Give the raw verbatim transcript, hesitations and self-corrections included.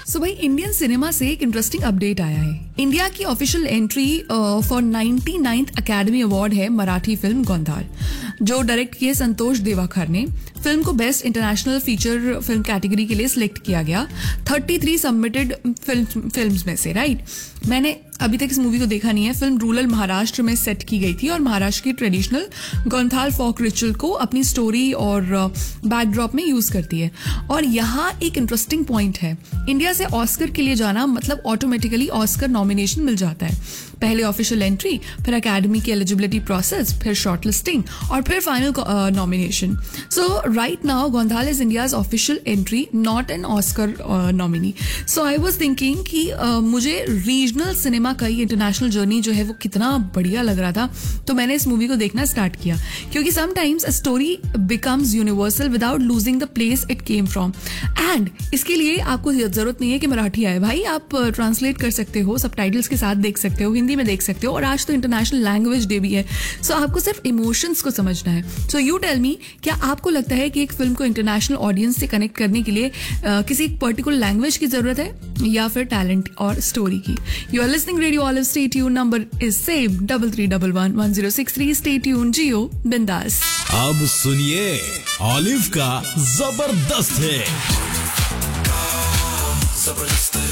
सो भाई Indian cinema से एक इंटरेस्टिंग अपडेट आया है। इंडिया की official entry for ninety ninth academy award है मराठी फिल्म गोंधार, जो डायरेक्ट किए संतोष देवाखर ने। फिल्म को best international feature film category के लिए सिलेक्ट किया गया तैंतीस सबमिटेड फिल्म फिल्म्स में से। राइट, मैंने अभी तक इस मूवी को देखा नहीं है। फिल्म रूरल महाराष्ट्र में सेट की गई थी और महाराष्ट्र की ट्रेडिशनल गोंधार फोक रिचुअल को अपनी स्टोरी और बैकड्रॉप में यूज करती है। और यहाँ एक इंटरेस्टिंग पॉइंट है, इंडिया से ऑस्कर के लिए जाना मतलब ऑटोमेटिकली ऑस्कर नॉमिनेशन मिल जाता है। पहले ऑफिशियल एंट्री, फिर अकेडमी की एलिजिबिलिटी प्रोसेस, फिर शॉर्टलिस्टिंग और फिर final nomination. So right now गोंधार is India's official entry, not an Oscar nominee. So I was thinking कि uh, मुझे रीजनल सिनेमा का ही इंटरनेशनल जर्नी जो है वो कितना बढ़िया लग रहा था, तो मैंने इस मूवी को देखना स्टार्ट किया। क्योंकि sometimes a story becomes universal without losing the place it came from. And इसके लिए आपको जरूरत नहीं है कि मराठी आए भाई, आप ट्रांसलेट uh, कर सकते हो, सबटाइटल्स के साथ देख सकते हो, हिंदी में देख सकते हो। और आज तो इंटरनेशनल लैंग्वेज डे भी है, सो so, आपको सिर्फ इमोशंस को समझना है। सो यू टेल मी, क्या आपको लगता है कि एक फिल्म को इंटरनेशनल ऑडियंस से कनेक्ट करने के लिए uh, किसी एक पर्टिकुलर लैंग्वेज की जरूरत है या फिर टैलेंट और स्टोरी की? You are listening radio olive, stay tune, number is same double three double one one zero six three. Stay tune, जियो बिंदास। अब सुनिए ऑलिव का जबरदस्त है।